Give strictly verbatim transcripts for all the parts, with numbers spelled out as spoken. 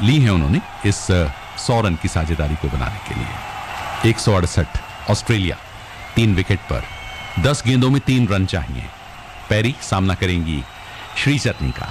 ली हैं उन्होंने इस सौ रन की साझेदारी को बनाने के लिए। एक सौ अड़सठ ऑस्ट्रेलिया तीन विकेट पर, दस गेंदों में तीन रन चाहिए। पेरी सामना करेंगी श्रीचरनी का।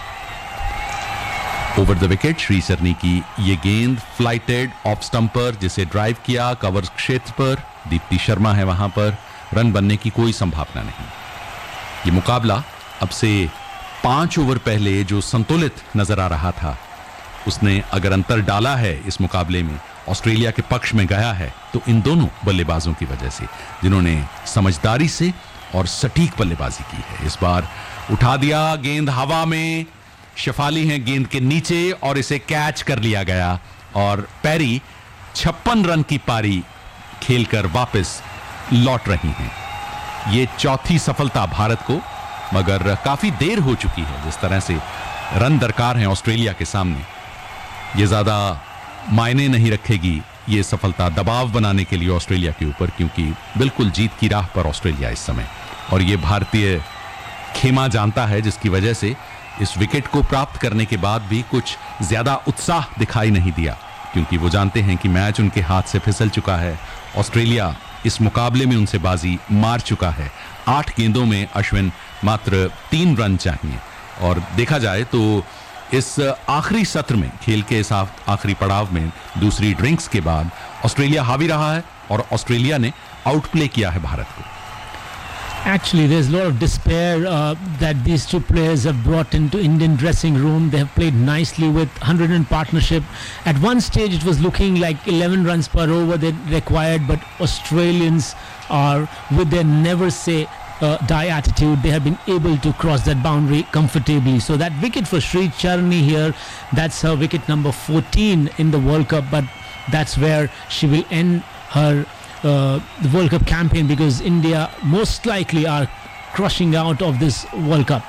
ओवर द विकेट श्रीचरनी की ये गेंद फ्लाइटेड ऑफ स्टंपर, जिसे ड्राइव किया कवर क्षेत्र पर। दीप्ति शर्मा है वहां पर, रन बनने की कोई संभावना नहीं। ये मुकाबला अब से पांच ओवर पहले जो संतुलित नजर आ रहा था, उसने अगर अंतर डाला है इस मुकाबले में, ऑस्ट्रेलिया के पक्ष में गया है, तो इन दोनों बल्लेबाजों की वजह से, जिन्होंने समझदारी से और सटीक बल्लेबाजी की है। इस बार उठा दिया, गेंद हवा में, शेफाली हैं गेंद के नीचे और इसे कैच कर लिया गया और पेरी छप्पन रन की पारी खेलकर वापस लौट रही हैं। ये चौथी सफलता भारत को, मगर काफी देर हो चुकी है। जिस तरह से रन दरकार हैं ऑस्ट्रेलिया के सामने, ये ज्यादा मायने नहीं रखेगी ये सफलता दबाव बनाने के लिए ऑस्ट्रेलिया के ऊपर, क्योंकि बिल्कुल जीत की राह पर ऑस्ट्रेलिया इस समय, और ये भारतीय खेमा जानता है, जिसकी वजह से इस विकेट को प्राप्त करने के बाद भी कुछ ज्यादा उत्साह दिखाई नहीं दिया, क्योंकि वो जानते हैं कि मैच उनके हाथ से फिसल चुका है। ऑस्ट्रेलिया इस मुकाबले में उनसे बाजी मार चुका है। आठ गेंदों में अश्विन मात्र तीन रन चाहिए, और देखा जाए तो इस आखिरी सत्र में, खेल के इस आखिरी पड़ाव में, दूसरी ड्रिंक्स के बाद ऑस्ट्रेलिया हावी रहा है और ऑस्ट्रेलिया ने आउट प्ले किया है भारत को। Actually, there's a lot of despair uh, that these two players have brought into Indian dressing room. They have played nicely with one hundred in partnership. At one stage, it was looking like eleven runs per over they required, but Australians are, with their never say uh, die attitude, they have been able to cross that boundary comfortably. So that wicket for Sri Charni here, that's her wicket number fourteen in the World Cup, but that's where she will end her Uh, the World Cup campaign, because India most likely are crushing out of this World Cup.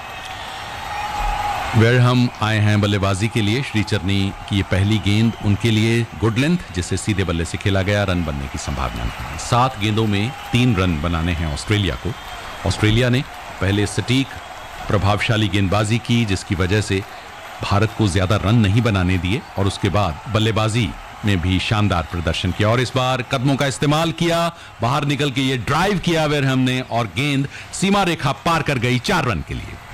Where हम आए हैं बल्लेबाजी के लिए। श्रीचरनी की ये पहली गेंद उनके लिए गुड लेंथ, जिसे सीधे बल्ले से खेला गया, रन बनने की संभावना नहीं। सात गेंदों में तीन रन बनाने हैं ऑस्ट्रेलिया को। ऑस्ट्रेलिया ने पहले सटीक प्रभावशाली गेंदबाजी की, जिसकी वजह से भारत को ज्यादा रन नहीं बनाने दिए, और उसके बाद बल्लेबाजी में भी शानदार प्रदर्शन किया, और इस बार कदमों का इस्तेमाल किया, बाहर निकल के ये ड्राइव किया वेरहम ने, और गेंद सीमा रेखा पार कर गई चार रन के लिए।